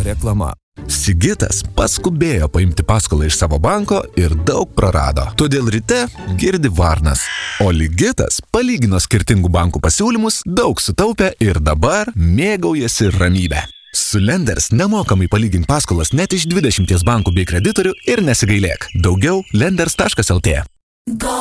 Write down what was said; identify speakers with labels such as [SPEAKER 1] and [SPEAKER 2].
[SPEAKER 1] reklama. Sigitas paskubėjo paimti paskolą iš savo banko ir daug prarado. Todėl ryte girdi varnas. O Ligitas palygino skirtingų bankų pasiūlymus, daug sutaupė ir dabar mėgaujasi ramybę. Su Lenders nemokamai palygink paskolas net iš 20 bankų bei kreditorių ir nesigailėk. Daugiau lenders.lt.